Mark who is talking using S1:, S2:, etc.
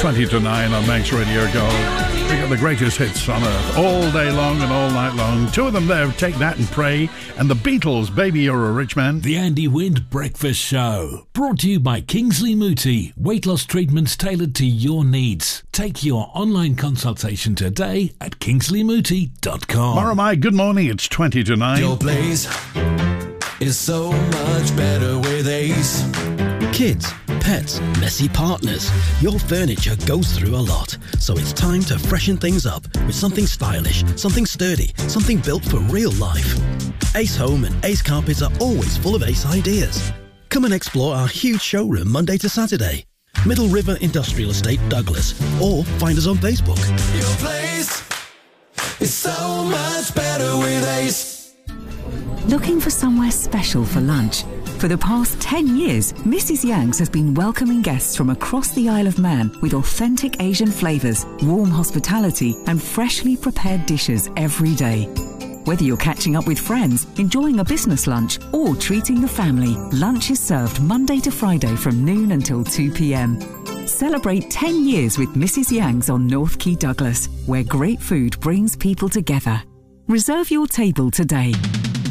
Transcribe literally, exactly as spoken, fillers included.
S1: twenty to nine on Manx Radio Go. We got the greatest hits on earth all day long and all night long. Two of them there, Take That and Pray, and the Beatles, Baby You're a Rich Man.
S2: The Andy Wind Breakfast Show, brought to you by Kingsley Mooti. Weight loss treatments tailored to your needs. Take your online consultation today at kingsley mooti dot com.
S1: Moramai, good morning. It's twenty to nine.
S3: Your place is so much better with Ace.
S4: Kids, pets, messy partners. Your furniture goes through a lot, so it's time to freshen things up with something stylish, something sturdy, something built for real life. Ace Home and Ace Carpets are always full of Ace ideas. Come and explore our huge showroom Monday to Saturday. Middle River Industrial Estate, Douglas, or find us on Facebook.
S3: Your place is so much better with Ace.
S5: Looking for somewhere special for lunch? For the past ten years, Missus Yang's has been welcoming guests from across the Isle of Man with authentic Asian flavours, warm hospitality and freshly prepared dishes every day. Whether you're catching up with friends, enjoying a business lunch or treating the family, lunch is served Monday to Friday from noon until two p.m. Celebrate ten years with Missus Yang's on North Quay, Douglas, where great food brings people together. Reserve your table today.